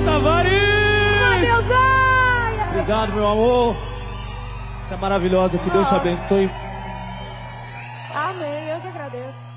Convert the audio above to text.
Tavares! Deusinha! Obrigado, meu amor. Você é maravilhosa, que Deus te abençoe. Amém, eu que agradeço.